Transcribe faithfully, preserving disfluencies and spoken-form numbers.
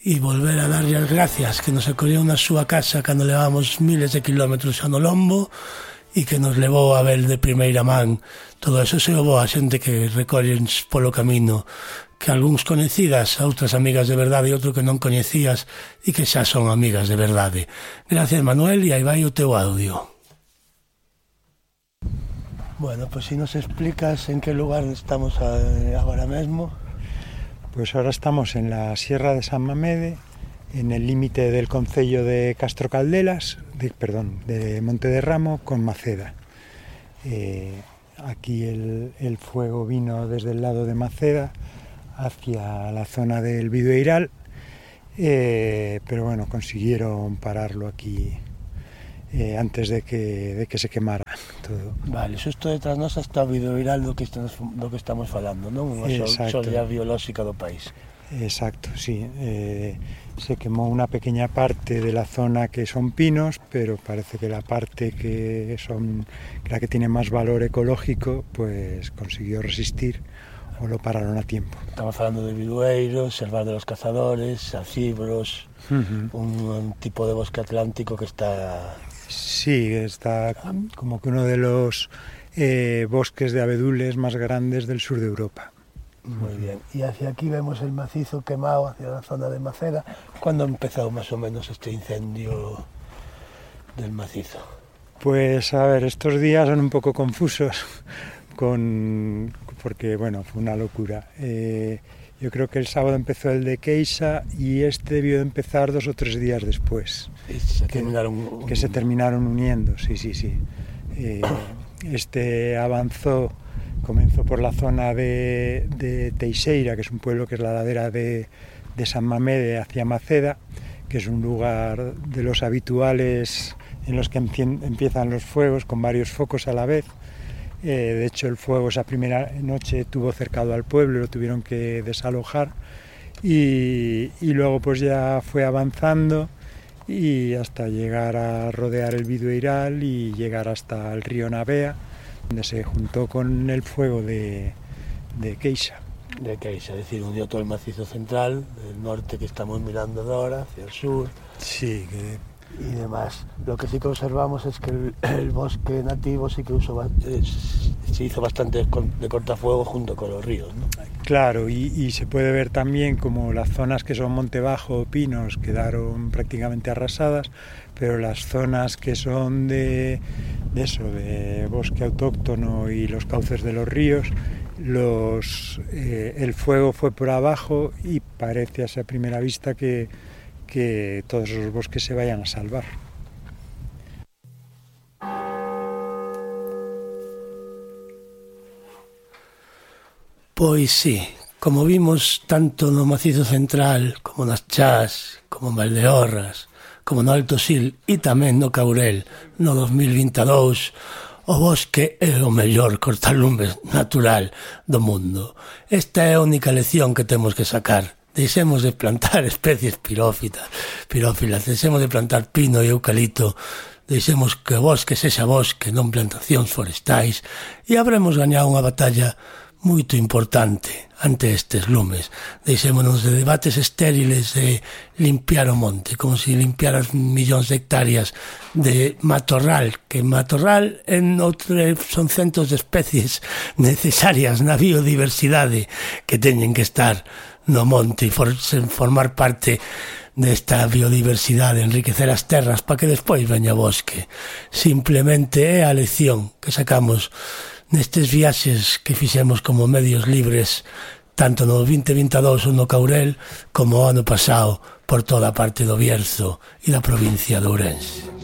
e volver a darlle as gracias que nos acolleu na súa casa cando levábamos miles de kilómetros a no lombo e que nos levou a ver de primeira man todo eso. Se houve a xente que recollen polo camino, que algúns coñecidas, outras amigas de verdade e outro que non coñecías e que xa son amigas de verdade. Gracias, Manuel, e aí vai o teu audio. Bueno, pues si nos explicas en qué lugar estamos ahora mismo. Pues ahora estamos en la Sierra de San Mamede, en el límite del concello de Castro Caldelas, de, perdón, de Monte de Ramo con Maceda. Eh, aquí el, el fuego vino desde el lado de Maceda hacia la zona del Bidueiral, eh, pero bueno, consiguieron pararlo aquí eh, antes de que, de que se quemara todo. Vale, xusto detrás nosa está o Bidueiral do que estamos, do que estamos falando, non? Unha xolia biolóxica do país. Exacto, sí. Eh, se quemó una pequeña parte de la zona que son pinos, pero parece que la parte que son la que tiene más valor ecológico, pues consiguió resistir o lo pararon a tiempo. Estamos falando de bidueiros, selvas de los cazadores, acibros, uh-huh. un, un tipo de bosque atlántico que está... Sí, está como que uno de los eh, bosques de abedules más grandes del sur de Europa. Muy bien. Y hacia aquí vemos el macizo quemado hacia la zona de Maceda. ¿Cuándo empezó más o menos este incendio del macizo? Pues a ver, estos días son un poco confusos con porque bueno, fue una locura. Eh, yo creo que el sábado empezó el de Queixa y este debió de empezar dos o tres días después. Y se que, terminaron... que se terminaron uniendo, sí, sí, sí. Eh, este avanzó, comenzó por la zona de, de Teixeira, que es un pueblo que es la ladera de, de San Mamede hacia Maceda, que es un lugar de los habituales en los que empiezan los fuegos con varios focos a la vez. Eh, de hecho, el fuego esa primera noche estuvo cercado al pueblo y lo tuvieron que desalojar y, y luego pues ya fue avanzando y hasta llegar a rodear el Bidueiral y llegar hasta el río Navea, donde se juntó con el fuego de, de Queixa. De Queixa, es decir, unió todo el macizo central, del norte que estamos mirando ahora, hacia el sur. Sí, que... y demás. Lo que sí que observamos es que el, el bosque nativo sí que usó, eh, se hizo bastante de cortafuego junto con los ríos, ¿no? Claro, y, y se puede ver también como las zonas que son monte bajo, pinos, quedaron prácticamente arrasadas, pero las zonas que son de, de eso, de bosque autóctono y los cauces de los ríos, los, eh, el fuego fue por abajo y parece a esa primera vista que que todos los bosques se vayan a salvar. Pois sí, como vimos tanto no macizo central, como nas Chás, como en Valdeorras, como no Alto Sil e tamén no Caurel, no dos mil vinte e dous, o bosque é o mellor cortalumes natural do mundo. Esta é a única lección que temos que sacar. Deixemos de plantar especies pirófitas, pirófilas, deixemos de plantar pino e eucalipto, deixemos que o bosque sexa bosque, non plantacións forestais, e habremos gañado unha batalla moito importante ante estes lumes. Deixémonos de debates estériles de limpiar o monte, como se limpiaras millóns de hectáreas de matorral, que matorral en outro, son centos de especies necesarias na biodiversidade que teñen que estar no monte e for, formar parte desta biodiversidade, enriquecer as terras para que despois veña bosque. Simplemente é a lección que sacamos nestes viaxes que fixemos como medios libres tanto no vinte vinte e dous no Caurel como o ano pasado por toda a parte do Bierzo e da provincia de Ourense.